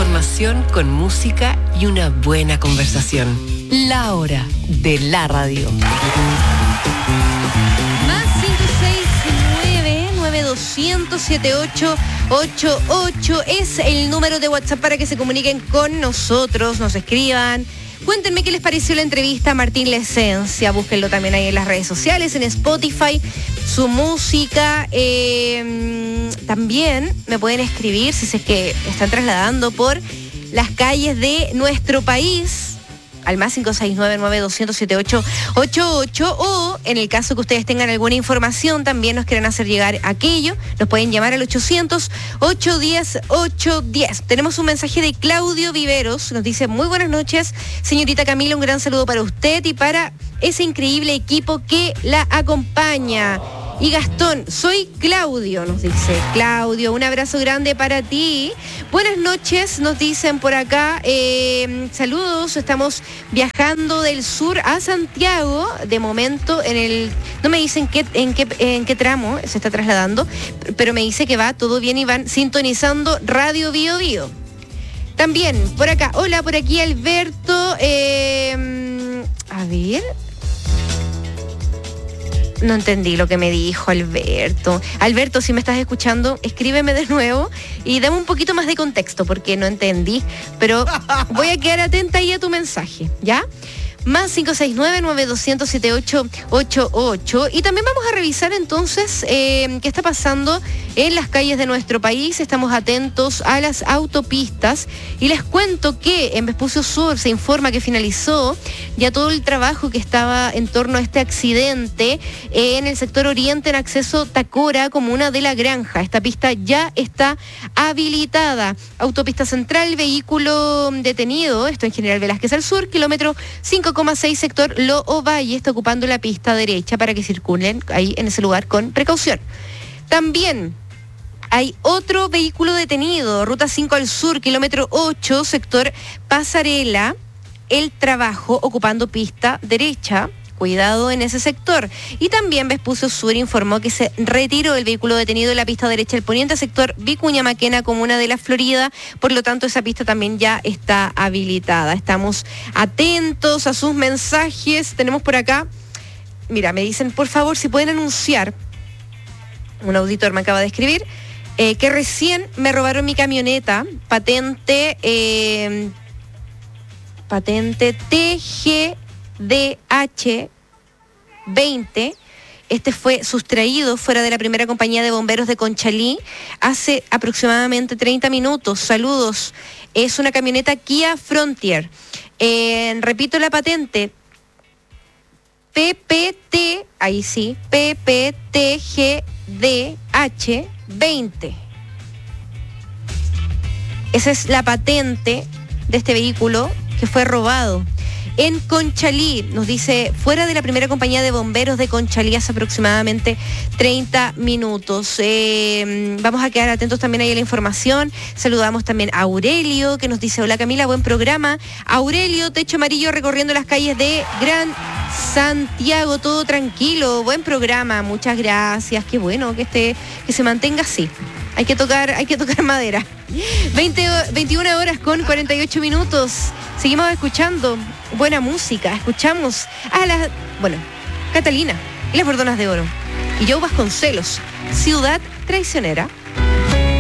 información con música y una buena conversación. La hora de la radio. Más 569-9200-7888 es el número de WhatsApp para que se comuniquen con nosotros, nos escriban. Cuéntenme qué les pareció la entrevista a Martín La Esencia. Búsquenlo también ahí en las redes sociales, en Spotify, su música. También me pueden escribir si es que están trasladando por las calles de nuestro país al más 569-9200-7888 o en el caso que ustedes tengan alguna información, también nos quieran hacer llegar aquello, nos pueden llamar al 800-810-810. Tenemos un mensaje de Claudio Viveros, nos dice: muy buenas noches, señorita Camila, un gran saludo para usted y para ese increíble equipo que la acompaña. Y Gastón, soy Claudio, nos dice. Claudio, un abrazo grande para ti. Buenas noches, nos dicen por acá. Saludos, estamos viajando del sur a Santiago. De momento, no me dicen en qué tramo se está trasladando, pero me dice que va todo bien y van sintonizando Radio Bio Bio. También, por acá, hola, por aquí Alberto. A ver... No entendí lo que me dijo Alberto. Alberto, si me estás escuchando, escríbeme de nuevo y dame un poquito más de contexto porque no entendí. Pero voy a quedar atenta ahí a tu mensaje, ¿ya? Más 569-9200-7888. Y también vamos a revisar entonces qué está pasando en las calles de nuestro país. Estamos atentos a las autopistas y les cuento que en Vespucio Sur se informa que finalizó ya todo el trabajo que estaba en torno a este accidente en el sector oriente en acceso Tacora, comuna de La Granja. Esta pista ya está habilitada. Autopista Central, vehículo detenido, esto en General Velázquez al sur, kilómetro 5,6, sector Loo Valle, está ocupando la pista derecha para que circulen ahí en ese lugar con precaución. También hay otro vehículo detenido, ruta 5 al sur, kilómetro 8, sector Pasarela, El Trabajo, ocupando pista derecha. Cuidado en ese sector. Y también Vespucio Sur informó que se retiró el vehículo detenido en la pista derecha del poniente, sector Vicuña Maquena, comuna de La Florida. Por lo tanto, esa pista también ya está habilitada. Estamos atentos a sus mensajes. Tenemos por acá, mira, me dicen, por favor, si pueden anunciar, un auditor me acaba de escribir, que recién me robaron mi camioneta, patente TGDH20. Este fue sustraído fuera de la primera compañía de bomberos de Conchalí hace aproximadamente 30 minutos. Saludos. Es una camioneta Kia Frontier. Repito la patente. PPT, ahí sí, PPTGDH20. Esa es la patente de este vehículo que fue robado en Conchalí, nos dice, fuera de la primera compañía de bomberos de Conchalí hace aproximadamente 30 minutos. Vamos a quedar atentos también ahí a la información. Saludamos también a Aurelio, que nos dice: hola Camila, buen programa. Aurelio, techo amarillo recorriendo las calles de Gran Santiago, todo tranquilo, buen programa, muchas gracias, qué bueno que se mantenga así. Hay que tocar madera. 21 horas con 48 minutos. Seguimos escuchando buena música. Escuchamos a Catalina y las Bordonas de Oro. Y Joe Vasconcelos, Ciudad Traicionera.